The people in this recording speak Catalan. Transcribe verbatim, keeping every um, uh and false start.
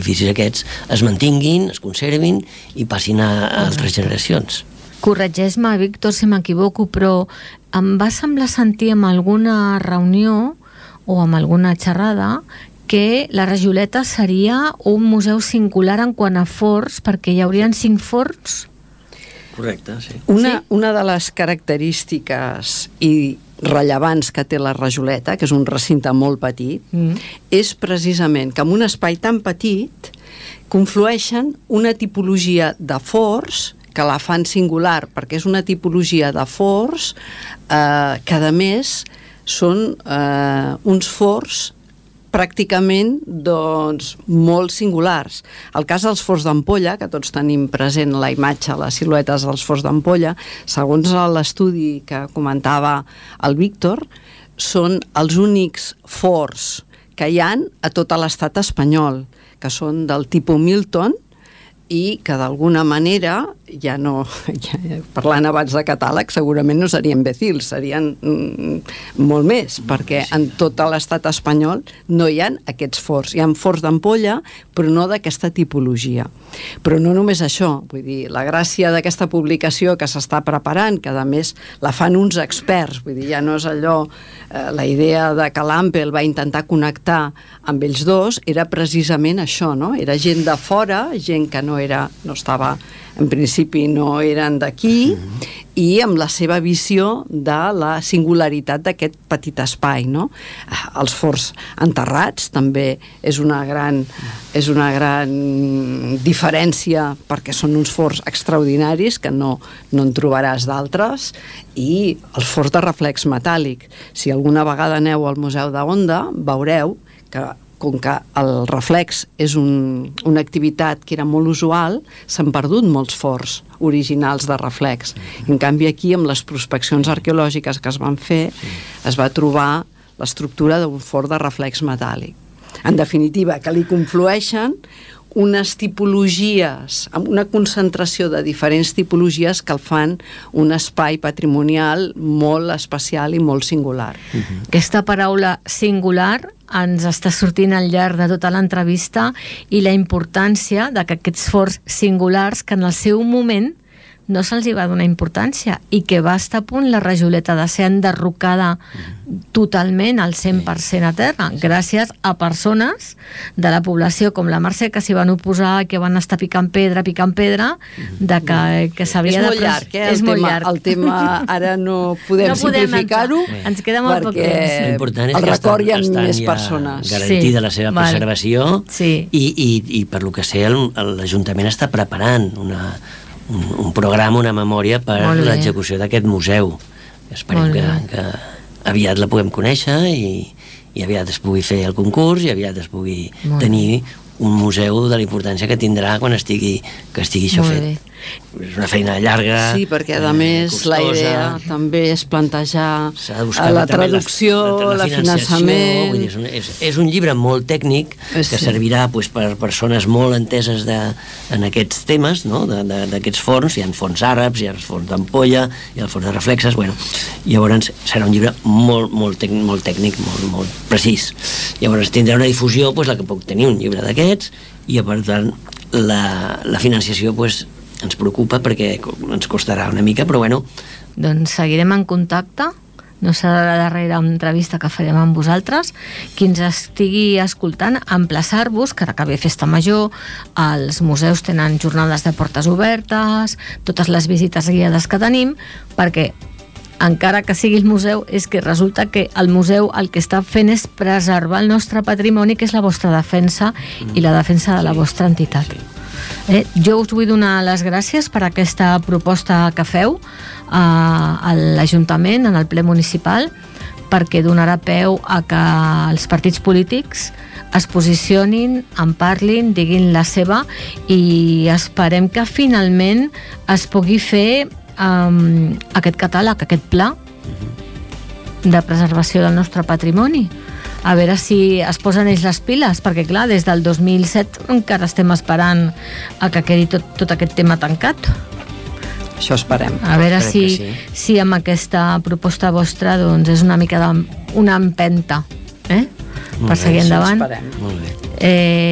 edificis aquests es mantinguin, es conservin i passin a, a altres generacions. Corregeix-me, Víctor, si m'equivoco, però em va semblar sentir en alguna reunió o amb alguna xerrada que la Rajoleta seria un museu singular en quant a forns, perquè hi haurien cinc forns. Correcte, sí. Una, sí? una de les característiques i rellevants que té la Rajoleta, que és un recinte molt petit, mm. és precisament que en un espai tan petit conflueixen una tipologia de forns que la fan singular, perquè és una tipologia de forns eh, que, a més, són eh, uns forns pràcticament doncs, molt singulars. El cas dels forns d'ampolla, que tots tenim present la imatge, les siluetes dels forns d'ampolla, segons l'estudi que comentava el Víctor, són els únics forns que hi han a tot l'estat espanyol, que són del tipus Milton, i que d'alguna manera, ja no, ja, parlant abans de catàleg, segurament no serien imbècils, serien mm, molt més, perquè en tot l'estat espanyol no hi ha aquests forns. Hi ha forns d'ampolla, però no d'aquesta tipologia. Però no només això, vull dir, la gràcia d'aquesta publicació que s'està preparant, que a més la fan uns experts, vull dir, ja no és allò, eh, la idea de que l'Ampel va intentar connectar amb ells dos, era precisament això, no? Era gent de fora, gent que no era, no estava, en principi no eren d'aquí, mm-hmm. i amb la seva visió de la singularitat d'aquest petit espai, no? Els forns enterrats també és una gran, és una gran diferència, perquè són uns forns extraordinaris que no, no en trobaràs d'altres, i els forns de reflex metàl·lic. Si alguna vegada aneu al Museu d'Onda, veureu que com que el reflex és un, una activitat que era molt usual, s'han perdut molts forns originals de reflex. En canvi, aquí, amb les prospeccions arqueològiques que es van fer, es va trobar l'estructura d'un forn de reflex metàl·lic. En definitiva, que li conflueixen unes tipologies, amb una concentració de diferents tipologies que el fan un espai patrimonial molt especial i molt singular. Uh-huh. Aquesta paraula singular ens està sortint al llarg de tota l'entrevista, i la importància de que aquests forns singulars, que en el seu moment no se'ls hi va donar importància, i que va estar a punt la Rajoleta de ser enderrocada totalment al cent per cent a terra, gràcies a persones de la població com la Mercè, que s'hi van oposar, que van estar picant pedra, picant pedra, de que, que s'havia de... És molt llarg, eh? És el, molt tema, llarg. el tema ara no podem, no podem simplificar-ho, ens queda molt poc temps. L'important és el que record hi ha estan, més estan persones. Ja garantida sí, la seva val. preservació, sí. i, i, i per lo que sé l'Ajuntament està preparant una Un, un programa, una memòria per l'execució d'aquest museu. Esperem que, que aviat la puguem conèixer i, i aviat es pugui fer el concurs i aviat es pugui Molt tenir bé. un museu de la importància que tindrà quan estigui, que estigui això Molt fet. Bé. És una feina llarga. Sí, perquè a més costosa. La idea també és plantejar la traducció, la, la, la finançament... Vull dir, és, un, és, és un llibre molt tècnic que sí. servirà pues, per persones molt enteses de, en aquests temes, no? d'aquests forns. Hi ha forns àrabs, hi ha forns d'ampolla, hi ha forns de reflexes, bueno, llavors serà un llibre molt, molt, tècnic, molt tècnic, molt, molt precís. Llavors tindrà una difusió, pues, la que pot tenir un llibre d'aquests, i per tant la, la financiació pues, ens preocupa perquè ens costarà una mica, però bueno. Doncs seguirem en contacte, no serà la darrera entrevista que farem amb vosaltres. Qui ens estigui escoltant, emplaçar-vos que ara que ve Festa Major, els museus tenen jornades de portes obertes, totes les visites guiades que tenim, perquè encara que sigui el museu, és que resulta que el museu el que està fent és preservar el nostre patrimoni, que és la vostra defensa i la defensa de la vostra entitat. Eh, jo us vull donar les gràcies per aquesta proposta que feu eh, a l'Ajuntament, en el ple municipal, perquè donarà peu a que els partits polítics es posicionin, en parlin, diguin la seva, i esperem que finalment es pugui fer um, aquest catàleg, aquest pla de preservació del nostre patrimoni. A veure si es posen ells les piles, perquè clar, des del dos mil set encara estem esperant a que quedi tot, tot aquest tema tancat. Això esperem. A veure Crec si, sí. si amb aquesta proposta vostra doncs és una mica de, una empenta, eh? per seguir endavant. Això esperem. Molt bé. Eh,